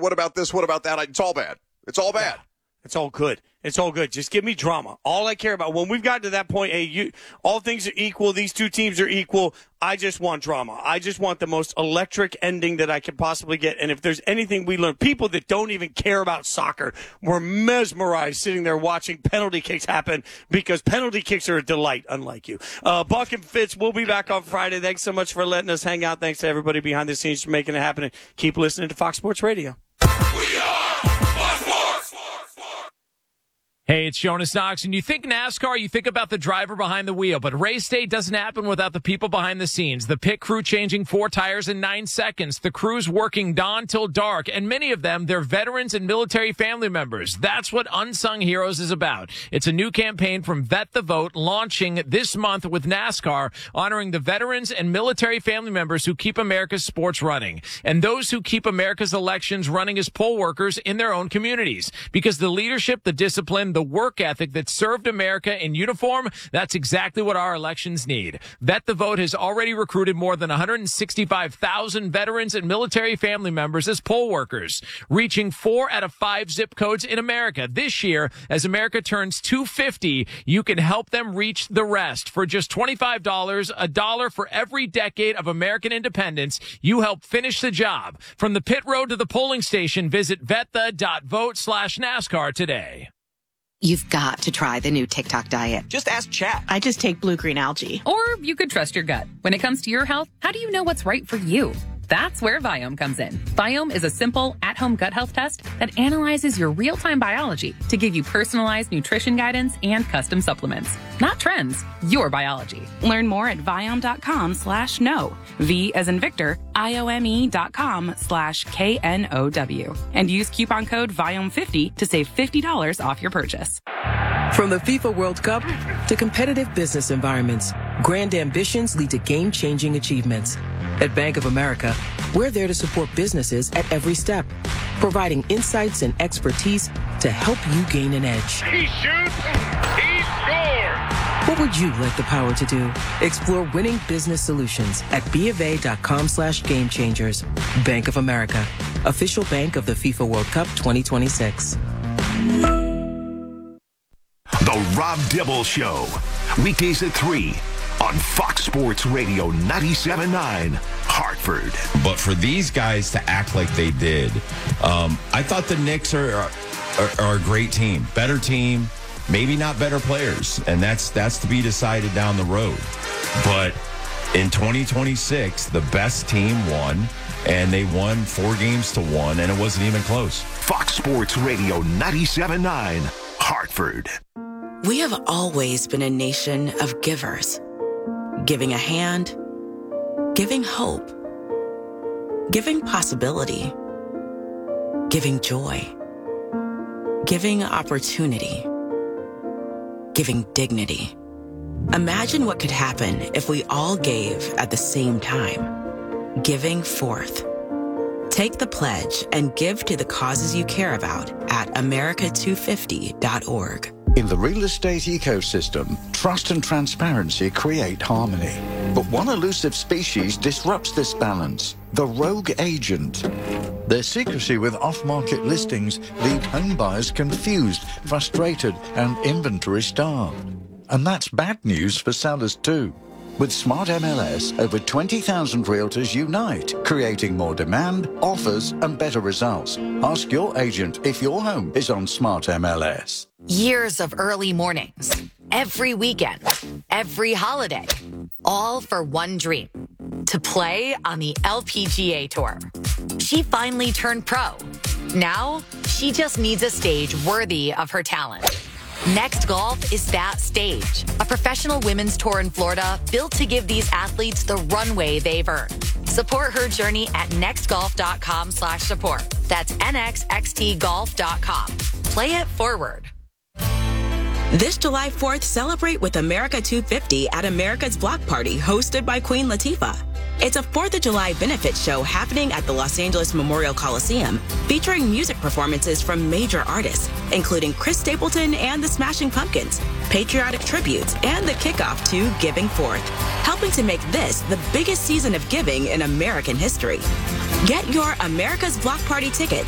What about this? What about that? It's all bad. It's all bad. Yeah. It's all good. It's all good. Just give me drama. All I care about, when we've gotten to that point, hey, all things are equal. These two teams are equal. I just want drama. I just want the most electric ending that I can possibly get. And if there's anything we learn, people that don't even care about soccer were mesmerized sitting there watching penalty kicks happen, because penalty kicks are a delight, unlike you. Buck and Fitz, we'll be back on Friday. Thanks so much for letting us hang out. Thanks to everybody behind the scenes for making it happen. And keep listening to Fox Sports Radio. We are Fox Sports. Hey, it's Jonas Knox, and you think NASCAR, you think about the driver behind the wheel, but race day doesn't happen without the people behind the scenes. The pit crew changing 4 tires in 9 seconds, the crews working dawn till dark, and many of them, they're veterans and military family members. That's what Unsung Heroes is about. It's a new campaign from Vet the Vote, launching this month with NASCAR, honoring the veterans and military family members who keep America's sports running, and those who keep America's elections running as poll workers in their own communities. Because the leadership, the discipline, the work ethic that served America in uniform, that's exactly what our elections need. Vet the Vote has already recruited more than 165,000 veterans and military family members as poll workers, reaching 4 out of 5 zip codes in America. This year, as America turns 250, you can help them reach the rest. For just $25, $1 for every decade of American independence, you help finish the job. From the pit road to the polling station, visit vetthe.vote/NASCAR today. You've got to try the new TikTok diet. Just ask chat. I just take blue-green algae. Or you could trust your gut. When it comes to your health, how do you know what's right for you? That's where Viome comes in. Viome is a simple, at-home gut health test that analyzes your real-time biology to give you personalized nutrition guidance and custom supplements. Not trends, your biology. Learn more at Viome.com/know. V as in Victor, IOME.com/KNOW. And use coupon code Viome50 to save $50 off your purchase. From the FIFA World Cup to competitive business environments, grand ambitions lead to game-changing achievements. At Bank of America, we're there to support businesses at every step, providing insights and expertise to help you gain an edge. He shoots. He scores. What would you like the power to do? Explore winning business solutions at BofA.com/gamechangers. Bank of America, official bank of the FIFA World Cup 2026. The Rob Dibble Show, weekdays at 3 on Fox Sports Radio 97.9, Hartford. But for these guys to act like they did, I thought the Knicks are a great team, better team, maybe not better players, and that's to be decided down the road. But in 2026, the best team won, and they won 4 games to 1, and it wasn't even close. Fox Sports Radio 97.9, Hartford. We have always been a nation of givers. Giving a hand, giving hope, giving possibility, giving joy, giving opportunity, giving dignity. Imagine what could happen if we all gave at the same time. Giving forth. Take the pledge and give to the causes you care about at America250.org. In the real estate ecosystem, trust and transparency create harmony. But one elusive species disrupts this balance: the rogue agent. Their secrecy with off-market listings leave home buyers confused, frustrated, and inventory-starved. And that's bad news for sellers too. With Smart MLS, over 20,000 realtors unite, creating more demand, offers, and better results. Ask your agent if your home is on Smart MLS. Years of early mornings, every weekend, every holiday, all for one dream: to play on the LPGA Tour. She finally turned pro. Now, she just needs a stage worthy of her talent. Next Golf is that stage, a professional women's tour in Florida built to give these athletes the runway they've earned. Support her journey at nextgolf.com/support. That's nxxtgolf.com. Play it forward. This July 4th, celebrate with America 250 at America's Block Party, hosted by Queen Latifah. It's a 4th of July benefit show happening at the Los Angeles Memorial Coliseum, featuring music performances from major artists, including Chris Stapleton and the Smashing Pumpkins, patriotic tributes, and the kickoff to Giving Forth, helping to make this the biggest season of giving in American history. Get your America's Block Party ticket